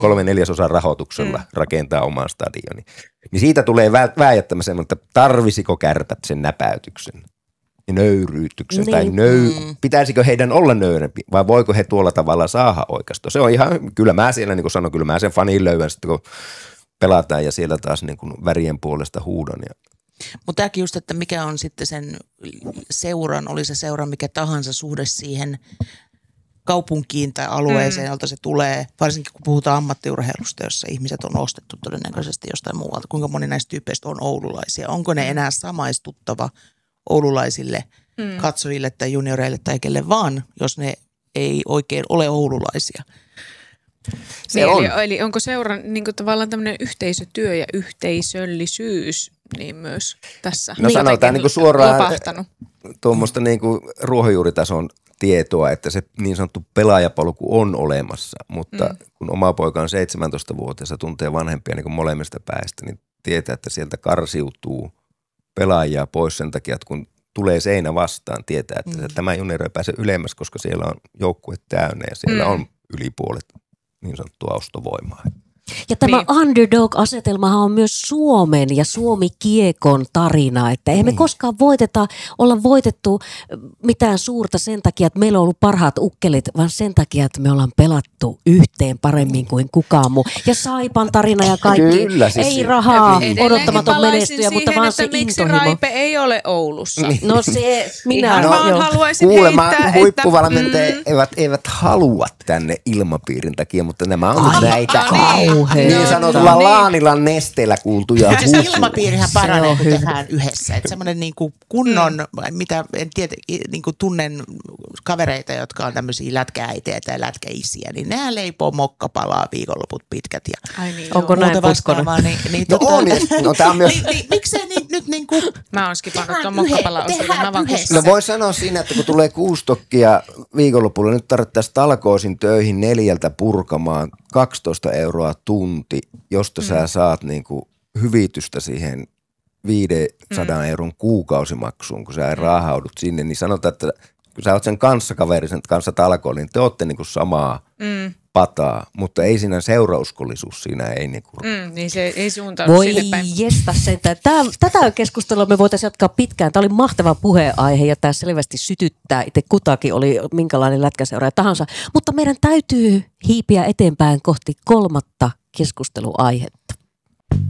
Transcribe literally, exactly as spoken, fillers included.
kolme neljäsosan rahoituksella mm. rakentaa oman stadionin. Niin siitä tulee vääjättämään semmoinen, että tarvisiko Kärpät sen näpäytyksen ja nöyryytyksen. Niin. Tai nöy... mm. Pitäisikö heidän olla nöyrempi vai voiko he tuolla tavalla saada oikeastaan. Se on ihan, kyllä mä siellä niin kuin sanoin, kyllä mä sen fanin löydän sitten kun pelataan ja siellä taas niin kuin värien puolesta huudon. Ja... Mutta tämäkin just, että mikä on sitten sen seuran, oli se seura mikä tahansa suhde siihen kaupunkiin tai alueeseen, mm. jolta se tulee, varsinkin kun puhutaan ammattiurheilusta, jossa ihmiset on ostettu todennäköisesti jostain muualta. Kuinka moni näistä tyypeistä on oululaisia? Onko ne enää samaistuttava oululaisille mm. katsojille tai junioreille tai kelle vaan, jos ne ei oikein ole oululaisia? Se niin, on. Eli, eli onko seuran niin kuin tavallaan tämmöinen yhteisötyö ja yhteisöllisyys niin myös tässä? No sanotaan niin kuin suoraan tuommoista niin kuin ruohonjuuritason tietoa, että se niin sanottu pelaajapolku on olemassa, mutta mm. kun oma poika on seitsemäntoistavuotias ja tuntee vanhempia niin kuin molemmista päästä, niin tietää, että sieltä karsiutuu pelaajia pois sen takia, että kun tulee seinä vastaan, tietää, että mm. tämä juniori ei pääse ylemmäs, koska siellä on joukkue täynnä ja siellä mm. on yli puolet niin sanottua ostovoimaa. Ja tämä niin. underdog-asetelmahan on myös Suomen ja Suomi-kiekon tarina, että eihän me koskaan voiteta, olla voitettu mitään suurta sen takia, että meillä on ollut parhaat ukkelit, vaan sen takia, että me ollaan pelattu yhteen paremmin kuin kukaan muu. Ja Saipan tarina ja kaikki, Kyllä, siis ei rahaa, odottamaton menestyjä, siihen, mutta vaan se miksi intohimo. Raipe ei ole Oulussa. Niin. No se, minä no, vaan haluaisin kuulemma heittää, huippuvalmentajat että, mm, eivät, eivät halua tänne ilmapiirin takia, mutta nämä on Ai, näitä kauhean. niin sanotulla niin. Laanilan nesteellä kuultuja Se huhuja. ilmapiirihän paranee, kun tehdään yhdessä. Että semmoinen niin kuin kunnon, mm. mitä en tiedä, niin kuin tunnen kavereita, jotka on tämmöisiä lätkääitejä tai lätkäisiä, niin nehän leipoo mokkapalaa viikonloput pitkät. Ja Ai niin, onko näin vastaavaa, niin, niin, no tota, on. No, tämä on myös... niin, niin, miksei niin, nyt niin kuin... Mä oon skipannut tuon mokkapala-osuuden. No voi sanoa siinä, että kun tulee kuustokkia viikonlopulla, nyt tarvittaisiin talkoisin töihin neljältä purkamaan kaksitoista euroa tunti, josta mm. sä saat niinku hyvitystä siihen viisisataa mm. euron kuukausimaksuun, kun sä raahaudut sinne, niin sanotaan, että kun sä oot sen kanssakaverisen kanssa talkoon, niin te ootte niinku samaa mm. pataa, mutta ei siinä seurauskollisuus siinä ei niinku. Mm, niin se ei suuntaudu voi sinne päin. jesta sentään. Tää, tätä keskustelua me voitaisiin jatkaa pitkään. Tämä oli mahtava puheenaihe ja tämä selvästi sytyttää itse kutakin, oli minkälainen lätkäseuraaja tahansa. Mutta meidän täytyy hiipiä eteenpäin kohti kolmatta keskusteluaihetta.